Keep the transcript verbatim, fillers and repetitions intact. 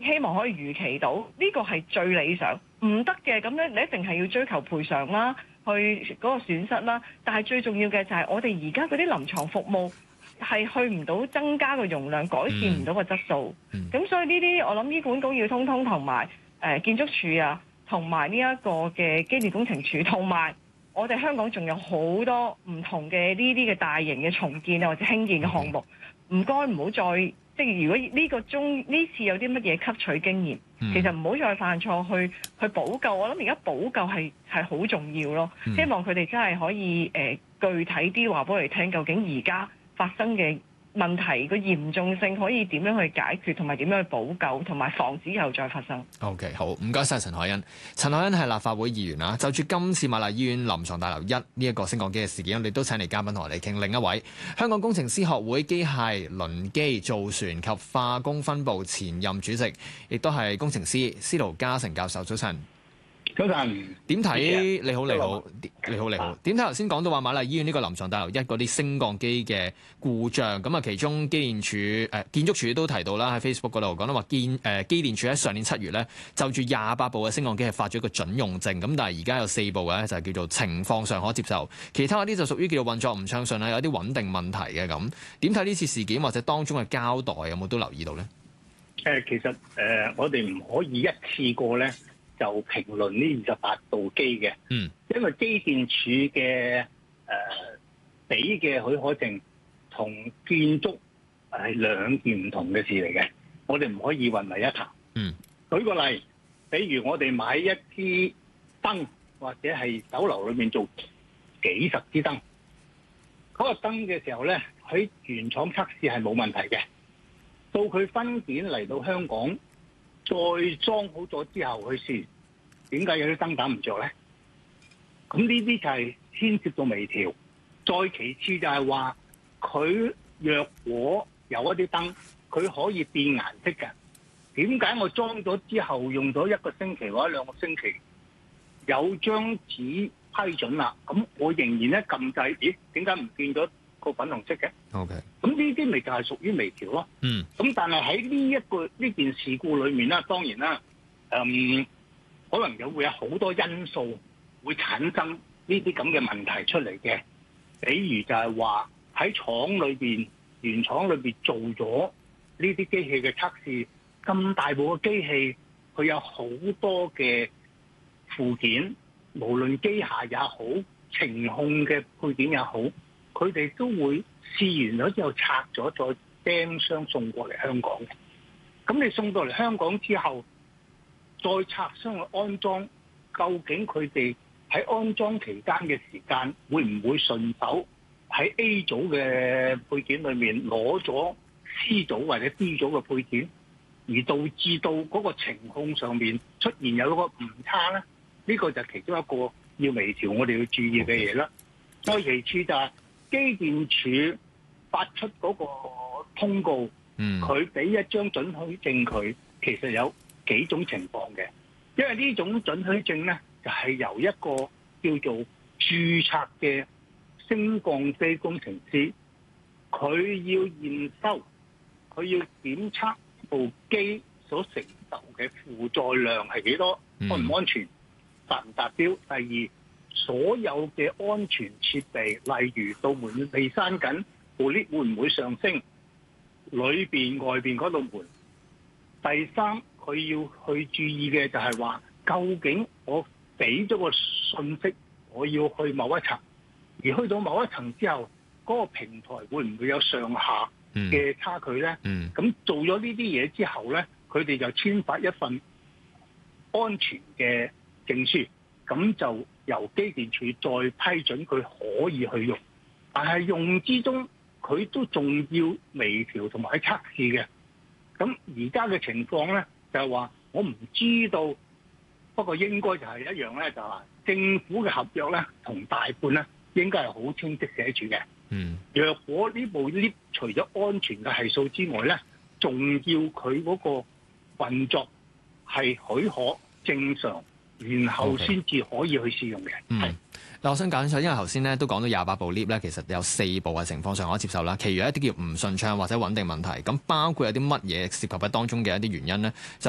希望可以預期到呢個係最理想。唔得嘅咁咧，你一定係要追求賠償啦，去嗰個損失啦。但係最重要嘅就係我哋而家嗰啲臨床服務係去唔到增加個容量，改善唔到個質素。咁、嗯、所以呢啲我諗醫管局要通通同埋誒建築署啊，同埋呢一個嘅機電工程署，同埋我哋香港仲有好多唔同嘅呢啲嘅大型嘅重建啊或者興建嘅項目，唔該唔好再。即係如果呢個中呢次有啲乜嘢吸取經驗，嗯、其實唔好再犯錯去去補救。我諗而家補救係係好重要咯。嗯、希望佢哋真係可以誒、呃、具體啲話俾我哋聽，究竟而家發生嘅問題個嚴重性可以點樣去解決，同埋點樣去補救，同埋防止以後再發生。 OK， 好，唔該晒陳凱欣。陳凱欣係立法會議員啊，就住今次瑪麗醫院臨床大樓一呢一個升降機嘅事件，我哋都請嚟嘉賓同我哋傾。另一位香港工程師學會機械輪機造船及化工分部前任主席，亦都係工程師司徒家成教授。早晨。 早晨， 點睇？你好，你好，你好，你好。點睇頭先講到話瑪麗醫院呢個臨床大樓一嗰啲升降機嘅故障？咁啊，其中機電署誒、呃、建築署都提到啦，喺 Facebook 嗰度講到話建誒機電署喺上年七月咧，就住廿八部嘅升降機係發咗一個準用證。咁但係而家有四部咧就係叫做情況上可接受，其他嗰啲就屬於叫做運作唔暢順啦，有啲穩定問題嘅咁。點睇呢次事件或者當中嘅交代有冇都留意到咧？ 誒、呃，其實誒、呃，我哋唔可以一次過咧。就評論呢二十八部機嘅，嗯，因為機電署嘅誒俾嘅許可證同建築係兩件唔同嘅事嚟嘅，我哋唔可以混為一談。嗯，舉個例，比如我哋買一支燈，或者係酒樓裏面做幾十支燈，嗰、那個燈嘅時候咧，喺原廠測試係冇問題嘅，到佢分件嚟到香港。再裝好咗之後去試，點解有啲燈打唔着咧？咁呢啲就係牽涉到微調。再其次就係話，佢若果有一啲燈，佢可以變顏色嘅。點解我裝咗之後用咗一個星期或者兩個星期，有張紙批准啦，咁我仍然咧撳掣，咦？點解唔見咗個粉紅色嘅 ？OK， 咁呢啲咪就係屬於微調咯。嗯，咁但係喺呢一個呢件事故裏面啦，當然啦，嗯，可能有會有好多因素會產生呢啲咁嘅問題出嚟嘅。比如就係話喺廠裏邊原廠裏邊做咗呢啲機器嘅測試，咁大部嘅機器佢有好多嘅附件，無論機械也好，程控嘅配件也好。佢哋都會試完咗之後拆咗，再釘箱送過嚟香港嘅。咁你送到嚟香港之後，再拆箱去安裝，究竟佢哋喺安裝期間嘅時間，會唔會順手喺 A 組嘅配件裏面攞咗 C 組或者 D 組嘅配件，而導致到嗰個程控上面出現有一個誤差咧？呢個就其中一個要微調，我哋要注意嘅嘢啦。再其次就係機電署發出嗰個通告，佢俾一張准許證佢，其實有幾種情況嘅。因為呢種准許證咧，就係由一個叫做註冊嘅升降機工程師，佢要驗收，佢要檢測部機所承受嘅負載量係幾多，安唔安全，達唔達標。第二，所有嘅安全設備，例如道門被閂緊，部 lift 會唔會上升？裏邊外邊嗰道門。第三，佢要去注意嘅就係話，究竟我俾咗個信息，我要去某一層，而去到某一層之後，嗰、那個平台會唔會有上下嘅差距呢？咁、嗯嗯、做咗呢啲嘢之後呢，佢哋就簽發一份安全嘅證書，咁就由機電署再批准佢可以去用，但係用之中佢都仲要微調同埋去測試嘅。咁而家嘅情況咧就係話我唔知道，不過應該就係一樣咧，就係政府嘅合約咧同大判咧應該係好清晰寫住嘅。嗯，若果呢部 lift 除咗安全嘅係數之外咧，仲要佢嗰個運作係許可正常，然後先至可以去試用嘅。 嗯，嗱，我想講一下，因為頭先咧都講到廿八部 lift 咧，其實有四部嘅情況上可接受啦，其餘一啲叫唔順暢或者穩定問題，咁包括有啲乜嘢涉及喺當中嘅一啲原因咧？就